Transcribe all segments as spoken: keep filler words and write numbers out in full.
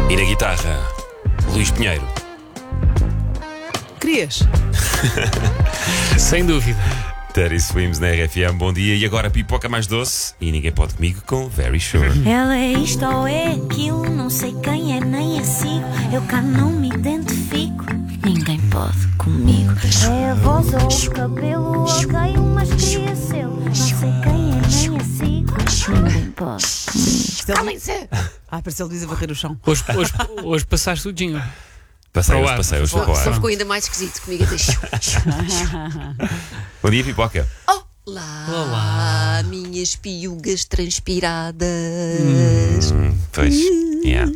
E na guitarra, Luís Pinheiro. Querias? Sem dúvida. Terry Swims na R F M, bom dia. E agora pipoca mais doce. E ninguém pode comigo com Very Sure. Ela é isto ou é aquilo, não sei quem é nem a sigo. Eu cá não me identifico, ninguém pode comigo. É a voz ou o cabelo, odeio, mas queria seu. Não sei quem é nem a sigo, ninguém pode comigo. Calem-se! Ah, pareceu Luís a varrer o chão. Hoje, hoje, hoje passaste o jingle. Passei, Para o hoje ar. passei, hoje foi para o Só ar. ficou ainda mais esquisito comigo a deixar. Bom dia, pipoca. Olá, Olá. minhas piugas transpiradas. Hum, pois, yeah.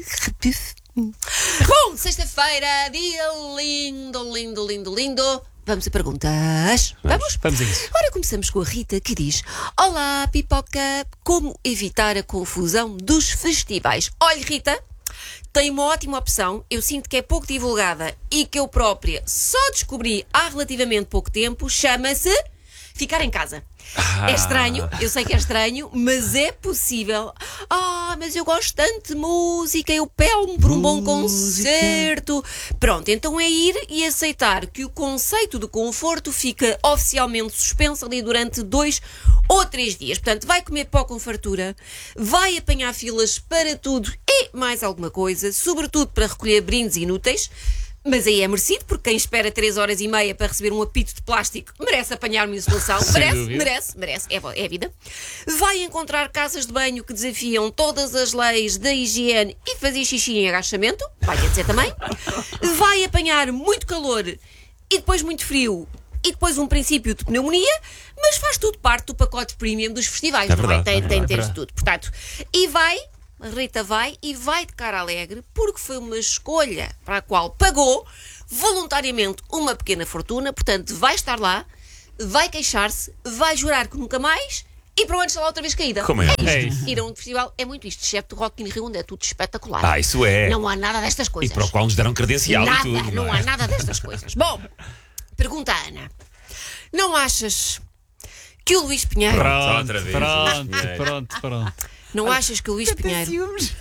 Bom, sexta-feira, dia lindo, lindo, lindo, lindo. Vamos a perguntas. Vamos? Vamos a isso. Ora, começamos com a Rita, que diz: olá, pipoca, como evitar a confusão dos festivais? Olha, Rita, tem uma ótima opção. Eu sinto que é pouco divulgada e que eu própria só descobri há relativamente pouco tempo. Chama-se ficar em casa. Ah. É estranho, eu sei que é estranho, mas é possível. Ah, mas eu gosto tanto de música, eu pelo-me por um bom concerto. Pronto, então é ir e aceitar que o conceito de conforto fica oficialmente suspenso ali durante dois ou três dias. Portanto, vai comer pó com fartura, vai apanhar filas para tudo e mais alguma coisa, sobretudo para recolher brindes inúteis. Mas aí é merecido, porque quem espera três horas e meia para receber um apito de plástico merece apanhar uma insolação. Sem merece, dúvida. merece, merece. É, vo- é a vida. Vai encontrar casas de banho que desafiam todas as leis da higiene e fazer xixi em agachamento. Vai ter de ser também. Vai apanhar muito calor e depois muito frio e depois um princípio de pneumonia, mas faz tudo parte do pacote premium dos festivais, É não verdade, é? Tem, é tem de ter verdade. de tudo. Portanto, e vai... A Rita vai e vai de cara alegre porque foi uma escolha para a qual pagou voluntariamente uma pequena fortuna, portanto vai estar lá, vai queixar-se, vai jurar que nunca mais e para onde está lá outra vez caída. Como é? É isto. isso. Ir a um festival é muito isto, excepto o Rock in Rio, onde é tudo espetacular. Ah, isso é. Não há nada destas E coisas. para o qual nos deram credencial Nada, e tudo. não, Não há é? nada destas coisas. Bom, pergunta a Ana. Não achas que o Luís Pinheiro... Só Pronto, outra vez, pronto, Luís Pinheiro. pronto, pronto. Não achas que o Luís Pinheiro Ciúmes.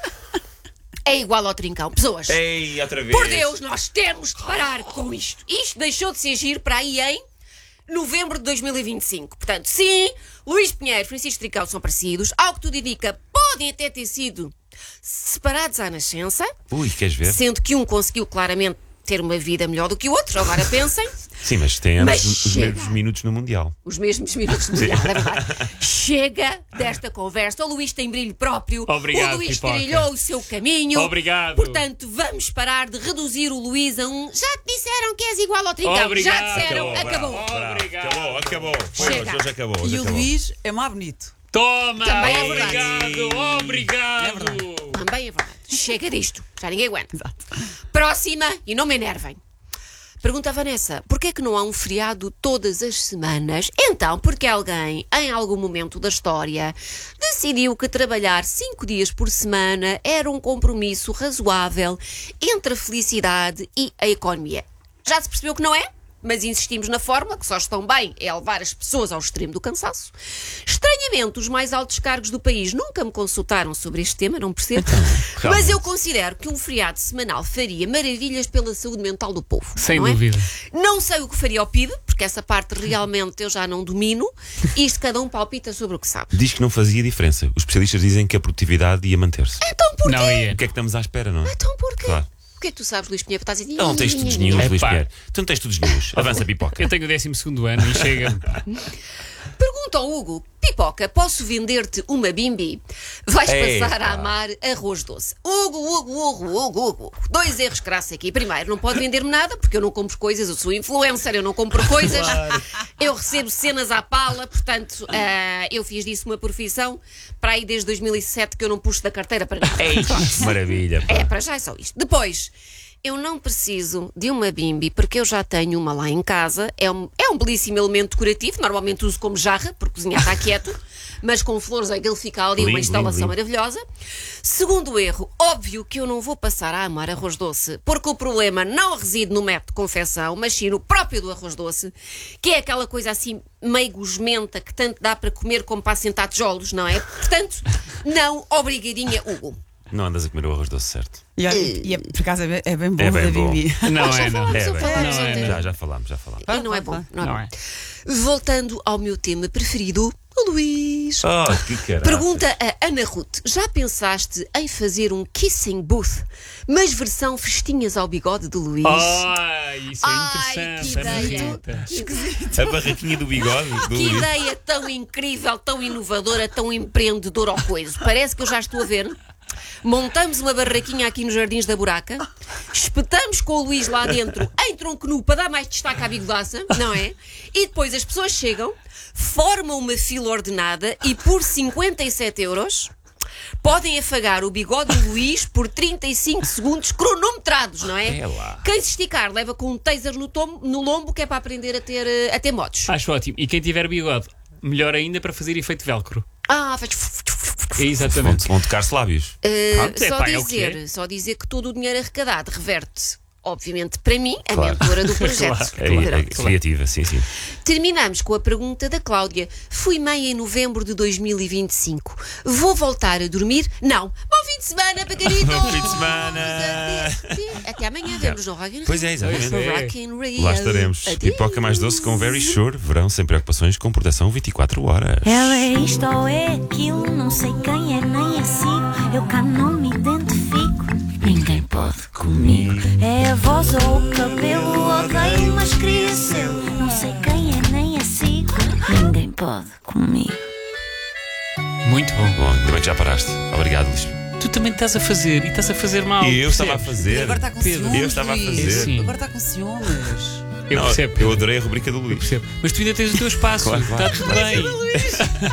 é igual ao Trincão? Pessoas... Ei, outra vez. Por Deus, nós temos de parar com isto. Isto deixou de se agir para aí em novembro de dois mil e vinte e cinco. Portanto, sim, Luís Pinheiro e Francisco Tricão são parecidos. Ao que tudo indica, podem até ter sido separados à nascença, Ui, queres ver? sendo que um conseguiu claramente ter uma vida melhor do que o outro. Agora pensem, Sim, mas tem Mas os, os chega. mesmos minutos no Mundial. os mesmos minutos de mundial, é verdade. Chega desta conversa. O Luís tem brilho próprio. Obrigado, o Luís Pipoca. trilhou o seu caminho. Obrigado. Portanto, vamos parar de reduzir o Luís a um. Já te disseram que és igual ao Trincão. Obrigado. Já disseram. Acabou. Bravo, Obrigado. Acabou, acabou. Foi Chega. hoje, hoje acabou. Hoje E o acabou. Luís é mais bonito. Toma! Também é verdade. Obrigado, obrigado. É verdade. Também é verdade. Chega disto. Já ninguém aguenta. Próxima, e não me enervem. Pergunta a Vanessa: porquê é que não há um feriado todas as semanas? Então, porque alguém, em algum momento da história, decidiu que trabalhar cinco dias por semana era um compromisso razoável entre a felicidade e a economia. Já se percebeu que não é? Mas insistimos na fórmula, que só estão bem é levar as pessoas ao extremo do cansaço. Estranhamente, os mais altos cargos do país nunca me consultaram sobre este tema, não percebo. Mas eu considero que um feriado semanal faria maravilhas pela saúde mental do povo. Sem não é? dúvida. Não sei o que faria ao P I B, porque essa parte realmente eu já não domino. Isto cada um palpita sobre o que sabe. Diz que não fazia diferença. Os especialistas dizem que a produtividade ia manter-se. Então porquê? Não ia. O que é que estamos à espera, não é? Então porquê? Claro. O que é que tu sabes, Luís Pinheiro? Estás a dizer... Não, não tens estudos nenhum, Luís Epá. Pinheiro. Tu não tens estudos nenhum. Avança, pipoca. Eu tenho o décimo segundo ano e chega. Pergunta ao Hugo: Pipoca, posso vender-te uma bimbi? Vais Epa. passar a amar arroz doce. Hugo, Hugo, Hugo, Hugo, Hugo. Dois erros crasso aqui. Primeiro, não pode vender-me nada porque eu não compro coisas, eu sou influencer, eu não compro coisas. Eu recebo cenas à pala, portanto, ah, eu fiz disso uma profissão para aí desde dois mil e sete que eu não puxo da carteira para nada. Ei, maravilha. pá. É, para já é só isto. Depois, eu não preciso de uma bimbi porque eu já tenho uma lá em casa. É um, é um belíssimo elemento decorativo. Normalmente uso como jarra, porque cozinhar está quieto. Mas com flores aquilo fica ali Lindo, uma instalação lindo, lindo. maravilhosa. Segundo erro, óbvio que eu não vou passar a amar arroz doce, porque o problema não reside no método de confecção, mas sim no próprio do arroz doce, que é aquela coisa assim meio gosmenta que tanto dá para comer como para assentar tijolos, não é? Portanto, não, obrigadinha, Hugo. Não andas a comer o arroz doce certo. E, olha, e é, por acaso é bem, é bem bom É bem da bom. Bibi. Não Já é, não. falámos, É, já bem, falámos não é, ontem. não. Já, já falámos, já falámos. E não é bom. Não é Não bom. é. Voltando ao meu tema preferido, o Luís. Oh, que caralho. Pergunta a Ana Ruth: já pensaste em fazer um kissing booth, mas versão festinhas ao bigode de Luís? Ah, isso é Ai, interessante. que Ana ideia. Rita. A barraquinha do bigode do Que Luís. ideia tão incrível, tão inovadora, tão empreendedora ao coisa. Parece que eu já estou a ver. Montamos uma barraquinha aqui nos Jardins da Buraca, espetamos com o Luís lá dentro em tronco nu para dar mais destaque à bigodaça, não é? E depois as pessoas chegam, formam uma fila ordenada e por cinquenta e sete euros podem afagar o bigode do Luís por trinta e cinco segundos cronometrados, não é? É lá. Quem se esticar leva com um taser no, tom, no lombo, que é para aprender a ter, eh, a ter motos. Acho ótimo. E quem tiver bigode, melhor ainda para fazer efeito velcro. Ah, faz... É exatamente. Vão, vão tocar-se lábios. Uh, Pronto, é só, pá, é o que dizer, é. só dizer que todo o dinheiro arrecadado reverte, obviamente, para mim, a Claro. mentora do projeto. Claro. É, é Pronto. criativa, sim, sim. Terminamos com a pergunta da Cláudia. Fui mãe em novembro de dois mil e vinte e cinco. Vou voltar a dormir? Não. Bom fim de semana, pequenitos! Bom fim de semana! Até amanhã, vemos no Rock in Rio. Pois é, exatamente. Pois é. Rock in Rio. Lá estaremos. Adeus. Pipoca mais doce com Very Sure. Verão sem preocupações com proteção vinte e quatro horas. Ela é isto ou é aquilo, não sei quem é, nem é sigo. Eu cá não me identifico, ninguém pode comigo. É a voz ou o cabelo, odeio, mas queria ser. Não sei quem é, nem é sigo, ninguém pode comigo. Muito bom. Bom, ainda bem que já paraste. Obrigado, Luís. Tu também estás a fazer e estás a fazer mal. E eu estava a percebes? E fazer. agora está com Pedro, ciúmes. eu estava a Luís. fazer. Sim. Agora está com ciúmes. Eu Não, percebo. eu adorei a rubrica do Luís. Percebo. Mas tu ainda tens o teu espaço. Claro, claro, Está tudo bem.